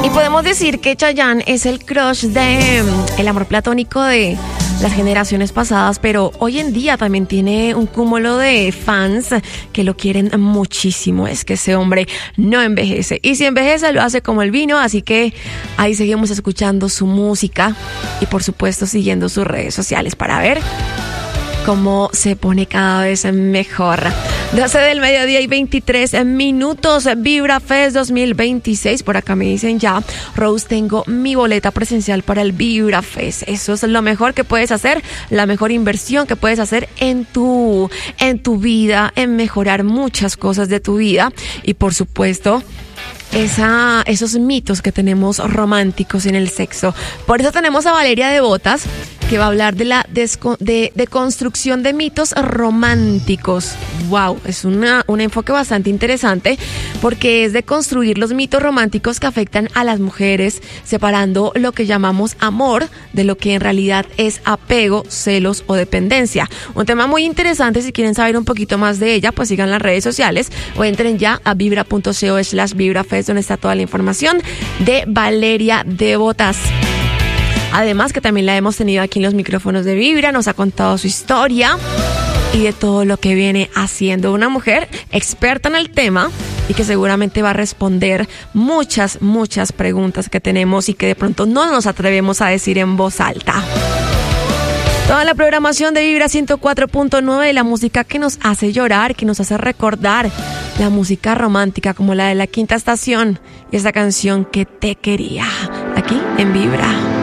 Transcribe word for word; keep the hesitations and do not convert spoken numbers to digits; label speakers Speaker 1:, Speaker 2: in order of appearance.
Speaker 1: Y podemos decir que Chayanne es el crush de el amor platónico de las generaciones pasadas, pero hoy en día también tiene un cúmulo de fans que lo quieren muchísimo. Es que ese hombre no envejece, y si envejece lo hace como el vino, así que ahí seguimos escuchando su música y por supuesto siguiendo sus redes sociales para ver cómo se pone cada vez mejor. doce del mediodía y veintitrés minutos, Vibra Fest dos mil veintiséis. Por acá me dicen ya, Rose, tengo mi boleta presencial para el Vibra Fest. Eso es lo mejor que puedes hacer, la mejor inversión que puedes hacer en tu, en tu vida, en mejorar muchas cosas de tu vida. Y por supuesto, Esa, esos mitos que tenemos románticos en el sexo. Por eso tenemos a Valeria de Botas, que va a hablar de la desco, de, de construcción de mitos románticos. Wow, es una, un enfoque bastante interesante, porque es de construir los mitos románticos que afectan a las mujeres, separando lo que llamamos amor de lo que en realidad es apego, celos o dependencia. Un tema muy interesante. Si quieren saber un poquito más de ella, pues sigan las redes sociales o entren ya a vibra punto co slash vibrafest, donde está toda la información de Valeria de Botas. Además, que también la hemos tenido aquí en los micrófonos de Vibra, nos ha contado su historia y de todo lo que viene haciendo. Una mujer experta en el tema y que seguramente va a responder muchas, muchas preguntas que tenemos y que de pronto no nos atrevemos a decir en voz alta. Toda la programación de Vibra ciento cuatro punto nueve, la música que nos hace llorar, que nos hace recordar, la música romántica como la de La Quinta Estación y esa canción Que Te Quería, aquí en Vibra.